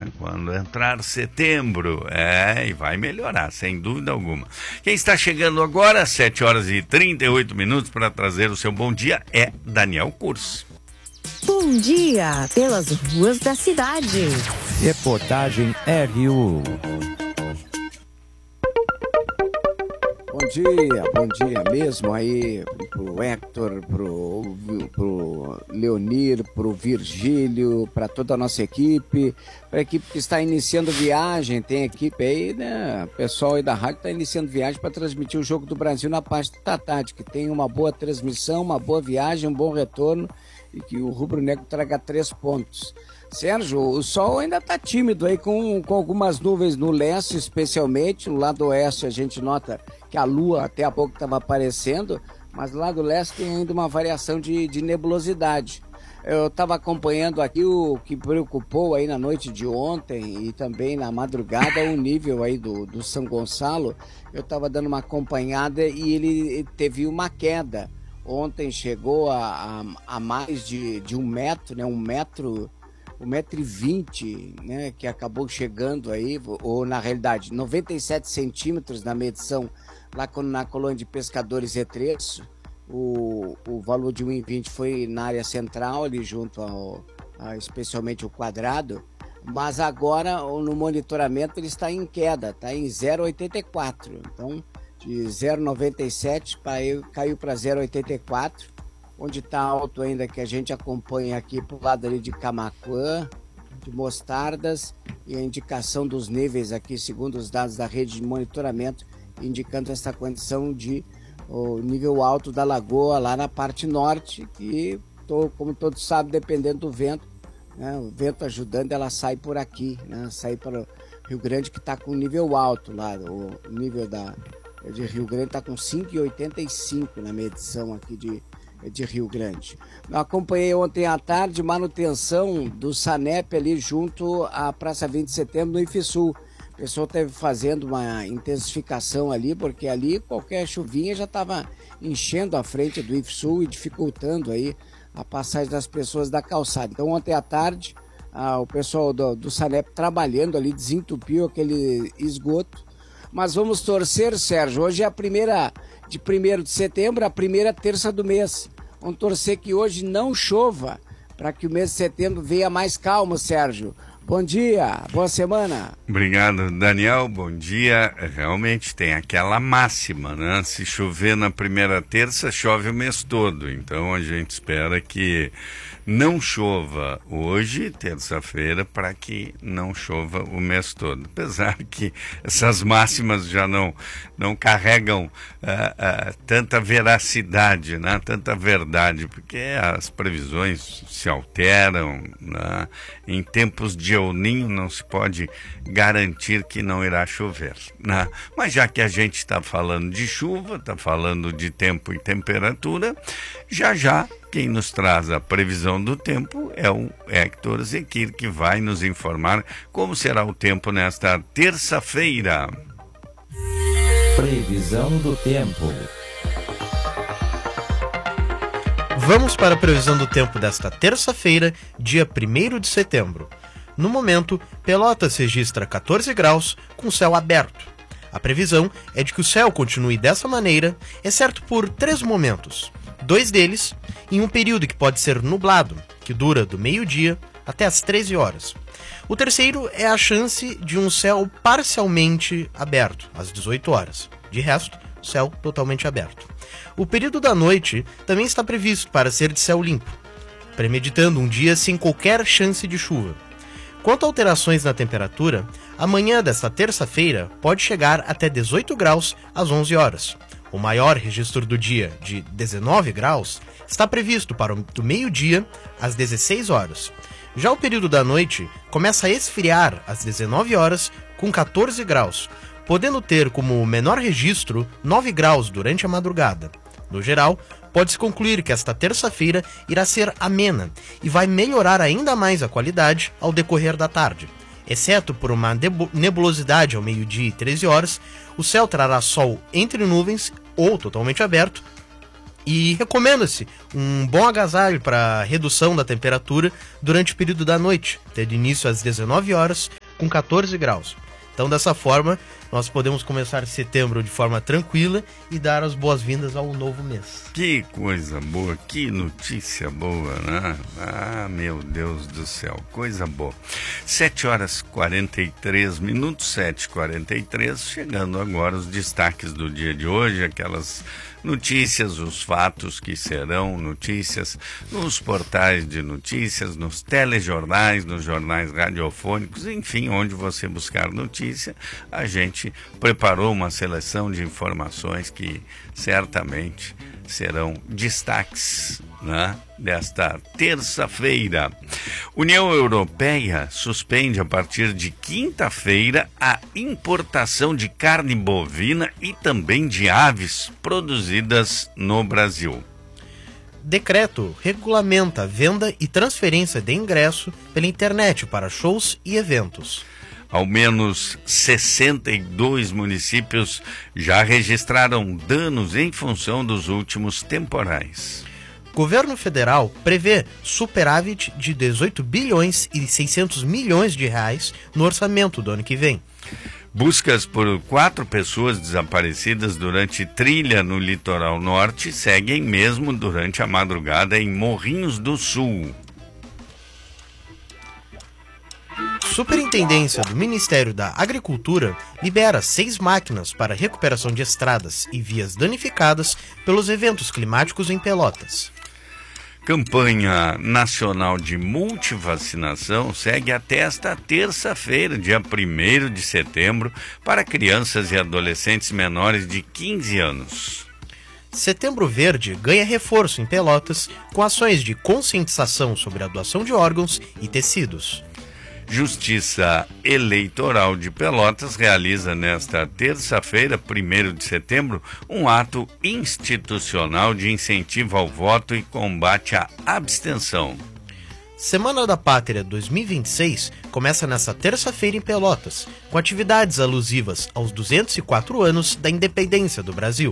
Quando entrar setembro, e vai melhorar, sem dúvida alguma. Quem está chegando agora, 7 horas e 38 minutos, para trazer o seu bom dia, é Daniel Curso. Bom dia pelas ruas da cidade. Reportagem RU. Bom dia mesmo aí pro Hector, pro Leonir, pro Virgílio, para toda a nossa equipe, para a equipe que está iniciando viagem, tem equipe aí, né? O pessoal aí da rádio está iniciando viagem para transmitir o Jogo do Brasil na parte da tarde, que tem uma boa transmissão, uma boa viagem, um bom retorno e que o Rubro Negro traga 3 pontos. Sérgio, o sol ainda está tímido aí com algumas nuvens no leste, especialmente. No lado oeste a gente nota que a lua até há pouco estava aparecendo, mas do lado leste tem ainda uma variação de nebulosidade. Eu estava acompanhando aqui o que preocupou aí na noite de ontem e também na madrugada o nível aí do São Gonçalo. Eu estava dando uma acompanhada e ele teve uma queda. Ontem chegou a mais de 1 metro, né? 1,20 m, né, que acabou chegando aí, ou na realidade 97 centímetros na medição lá na colônia de pescadores Retreço. O valor de 1,20 foi na área central, ali junto especialmente o quadrado, mas agora no monitoramento ele está em queda, está em 0,84, então de 0,97 caiu para 0,84, onde está alto ainda, que a gente acompanha aqui pro lado ali de Camaquã, de Mostardas, e a indicação dos níveis aqui, segundo os dados da rede de monitoramento, indicando essa condição de o nível alto da lagoa lá na parte norte, que, como todos sabem, dependendo do vento, né, o vento ajudando, ela sai por aqui, né, sai para o Rio Grande, que está com nível alto lá, o nível de Rio Grande está com 5,85 na medição aqui de Rio Grande. Eu acompanhei ontem à tarde manutenção do SANEP ali junto à Praça 20 de Setembro no IFSUL. O pessoal esteve fazendo uma intensificação ali, porque ali qualquer chuvinha já estava enchendo a frente do IFSUL e dificultando aí a passagem das pessoas da calçada. Então ontem à tarde o pessoal do SANEP trabalhando ali, desentupiu aquele esgoto. Mas vamos torcer, Sérgio, hoje é a primeira de 1º de setembro, a primeira terça do mês. Vamos torcer que hoje não chova, para que o mês de setembro venha mais calmo, Sérgio. Bom dia, boa semana. Obrigado, Daniel, bom dia. Realmente tem aquela máxima, né? Se chover na primeira terça, chove o mês todo. Então a gente espera que não chova hoje, terça-feira, para que não chova o mês todo. Apesar que essas máximas já não carregam tanta veracidade, né? Tanta verdade, porque as previsões se alteram, né? Em tempos de El Niño não se pode garantir que não irá chover, né? Mas já que a gente está falando de chuva, está falando de tempo e temperatura, já quem nos traz a previsão do tempo é o Hector Zequir, que vai nos informar como será o tempo nesta terça-feira. Previsão do tempo. Vamos para a previsão do tempo desta terça-feira, dia 1º de setembro. No momento, Pelotas registra 14 graus com céu aberto. A previsão é de que o céu continue dessa maneira, exceto por 3 momentos. 2 deles em um período que pode ser nublado, que dura do meio-dia até as 13 horas. O terceiro é a chance de um céu parcialmente aberto, às 18 horas. De resto, céu totalmente aberto. O período da noite também está previsto para ser de céu limpo, premeditando um dia sem qualquer chance de chuva. Quanto a alterações na temperatura, a manhã desta terça-feira pode chegar até 18 graus às 11 horas. O maior registro do dia, de 19 graus, está previsto para do meio-dia às 16 horas. Já o período da noite começa a esfriar às 19 horas com 14 graus, podendo ter como menor registro 9 graus durante a madrugada. No geral, pode-se concluir que esta terça-feira irá ser amena e vai melhorar ainda mais a qualidade ao decorrer da tarde. Exceto por uma nebulosidade ao meio-dia e 13 horas, o céu trará sol entre nuvens ou totalmente aberto E recomenda-se um bom agasalho para redução da temperatura durante o período da noite, tendo início às 19 horas com 14 graus. Então, dessa forma, nós podemos começar setembro de forma tranquila e dar as boas-vindas ao novo mês. Que coisa boa, que notícia boa, né? Ah, meu Deus do céu, coisa boa. 7h43, 7h43, chegando agora os destaques do dia de hoje, aquelas notícias, os fatos que serão notícias nos portais de notícias, nos telejornais, nos jornais radiofônicos, enfim, onde você buscar notícia, a gente preparou uma seleção de informações que certamente serão destaques, né, desta terça-feira. União Europeia suspende a partir de quinta-feira a importação de carne bovina e também de aves produzidas no Brasil. Decreto regulamenta a venda e transferência de ingresso pela internet para shows e eventos. Ao menos 62 municípios já registraram danos em função dos últimos temporais. Governo federal prevê superávit de 18 bilhões e 600 milhões de reais no orçamento do ano que vem. Buscas por 4 pessoas desaparecidas durante trilha no litoral norte seguem mesmo durante a madrugada em Morrinhos do Sul. Superintendência do Ministério da Agricultura libera 6 máquinas para recuperação de estradas e vias danificadas pelos eventos climáticos em Pelotas. Campanha nacional de multivacinação segue até esta terça-feira, dia 1º de setembro, para crianças e adolescentes menores de 15 anos. Setembro Verde ganha reforço em Pelotas com ações de conscientização sobre a doação de órgãos e tecidos. Justiça Eleitoral de Pelotas realiza nesta terça-feira, 1º de setembro, um ato institucional de incentivo ao voto e combate à abstenção. Semana da Pátria 2026 começa nesta terça-feira em Pelotas, com atividades alusivas aos 204 anos da independência do Brasil.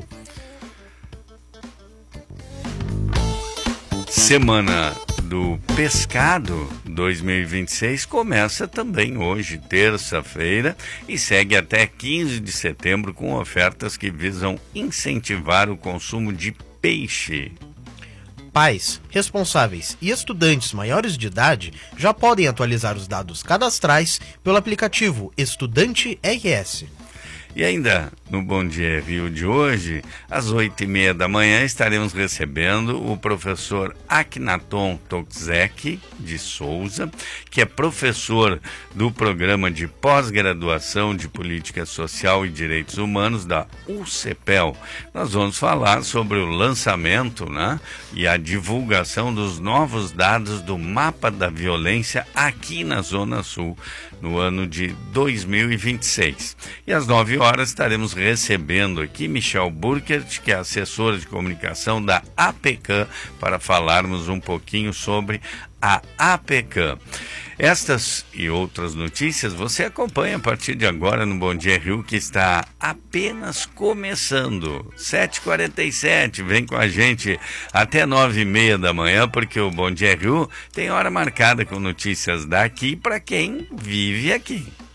Semana do Pescado 2026 começa também hoje, terça-feira, e segue até 15 de setembro com ofertas que visam incentivar o consumo de peixe. Pais, responsáveis e estudantes maiores de idade já podem atualizar os dados cadastrais pelo aplicativo Estudante RS. E ainda no Bom Dia Rio de hoje, às 8h30 da manhã, estaremos recebendo o professor Akhenaton Toczek de Souza, que é professor do programa de pós-graduação de Política Social e Direitos Humanos da UCPEL. Nós vamos falar sobre o lançamento, né, e a divulgação dos novos dados do Mapa da Violência aqui na Zona Sul, no ano de 2026. E às 9 horas estaremos recebendo aqui Michel Burkert, que é assessora de comunicação da APECAM, para falarmos um pouquinho sobre a APECAM. Estas e outras notícias você acompanha a partir de agora no Bom Dia Rio, que está apenas começando. 7h47, vem com a gente até 9h30 da manhã, porque o Bom Dia Rio tem hora marcada com notícias daqui para quem vive aqui.